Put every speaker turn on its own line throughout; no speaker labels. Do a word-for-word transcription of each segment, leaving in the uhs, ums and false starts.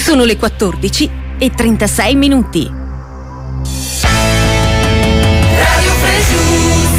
Sono le quattordici e trentasei minuti.
Radio Fresh.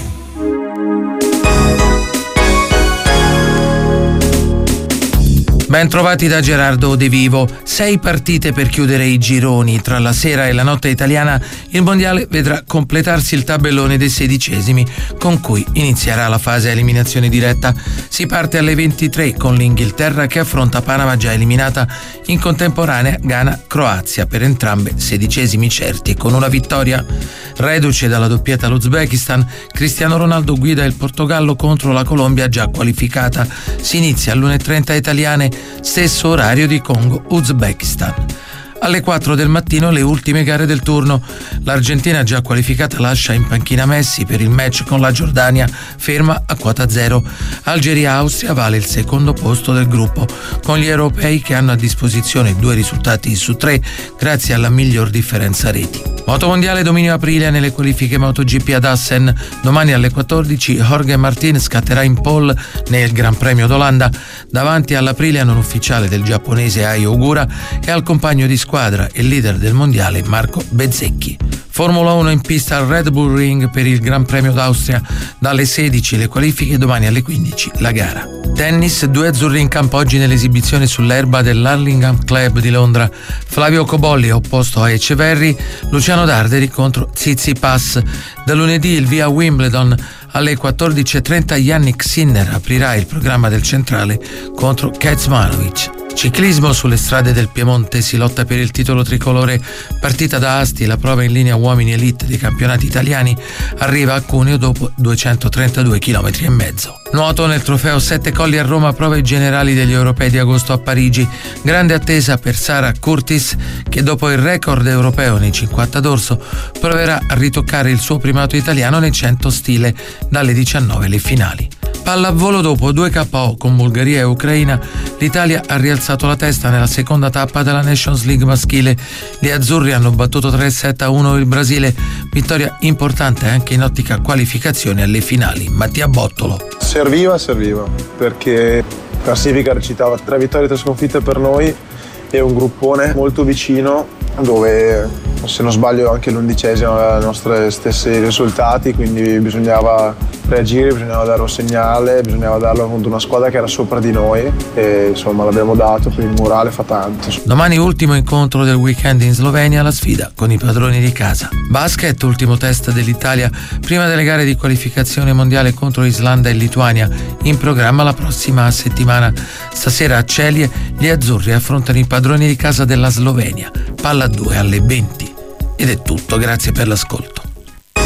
Ben trovati da Gerardo De Vivo. Sei partite per chiudere i gironi. Tra la sera e la notte italiana il mondiale vedrà completarsi il tabellone dei sedicesimi, con cui inizierà la fase a eliminazione diretta. Si parte alle ventitré con l'Inghilterra che affronta Panama già eliminata, in contemporanea Ghana-Croazia, per entrambe sedicesimi certi e con una vittoria. Reduce dalla doppietta l'Uzbekistan, Cristiano Ronaldo guida il Portogallo contro la Colombia già qualificata. Si inizia alle l'una e trenta italiane, stesso orario di Congo-Uzbekistan. Alle quattro del mattino le ultime gare del turno. L'Argentina già qualificata lascia in panchina Messi per il match con la Giordania, ferma a quota zero. Algeria-Austria vale il secondo posto del gruppo, con gli europei che hanno a disposizione due risultati su tre grazie alla miglior differenza reti. Motomondiale dominio Aprilia nelle qualifiche MotoGP ad Assen. Domani alle quattordici Jorge Martin scatterà in pole nel Gran Premio d'Olanda davanti all'Aprilia non ufficiale del giapponese Ai Ogura e al compagno di squadra e leader del mondiale Marco Bezzecchi. Formula uno in pista al Red Bull Ring per il Gran Premio d'Austria, dalle sedici le qualifiche, domani alle quindici la gara. Tennis, due azzurri in campo oggi nell'esibizione sull'erba dell'Hurlingham Club di Londra. Flavio Cobolli opposto a Eceverri, Luciano Darderi contro Tsitsipas. Da lunedì il via Wimbledon. Alle quattordici e trenta Yannick Sinner aprirà il programma del centrale contro Kecmanovic. Ciclismo, sulle strade del Piemonte si lotta per il titolo tricolore. Partita da Asti, la prova in linea uomini elite dei campionati italiani arriva a Cuneo dopo duecentotrentadue chilometri e mezzo. Nuoto, nel trofeo Sette Colli a Roma, prove generali degli europei di agosto a Parigi. Grande attesa per Sara Curtis, che dopo il record europeo nei cinquanta d'orso proverà a ritoccare il suo primato italiano nei cento stile. Dalle diciannove le finali. Pallavolo, dopo due K O con Bulgaria e Ucraina, l'Italia ha rialzato la testa nella seconda tappa della Nations League maschile. Gli azzurri hanno battuto tre sette a uno il Brasile, vittoria importante anche in ottica qualificazione alle finali. Mattia Bottolo.
Serviva, serviva, perché classifica recitava tre vittorie e tre sconfitte per noi e un gruppone molto vicino dove, se non sbaglio, anche l'undicesima aveva i nostri stessi risultati, quindi bisognava reagire, bisognava dare un segnale, bisognava darlo contro una squadra che era sopra di noi e insomma l'abbiamo dato, quindi il morale fa tanto.
Domani ultimo incontro del weekend in Slovenia, la sfida con i padroni di casa. Basket, ultimo test dell'Italia prima delle gare di qualificazione mondiale contro Islanda e Lituania, in programma la prossima settimana. Stasera a Celie gli azzurri affrontano i padroni di casa della Slovenia. Palla due alle venti. Ed è tutto, grazie per l'ascolto.